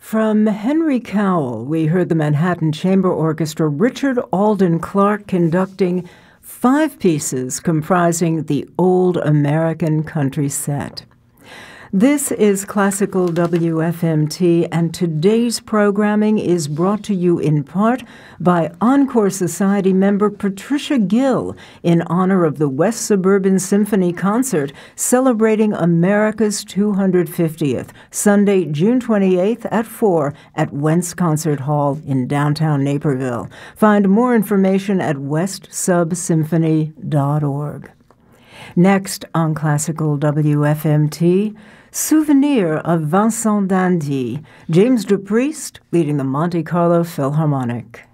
From Henry Cowell, we heard the Manhattan Chamber Orchestra Richard Alden Clark conducting 5 pieces comprising the Old American Country Set. This is Classical WFMT, and today's programming is brought to you in part by Encore Society member Patricia Gill in honor of the West Suburban Symphony Concert celebrating America's 250th, Sunday, June 28th at 4 at Wentz Concert Hall in downtown Naperville. Find more information at westsubsymphony.org. Next on Classical WFMT, Souvenir of Vincent d'Indy, James DuPriest leading the Monte Carlo Philharmonic.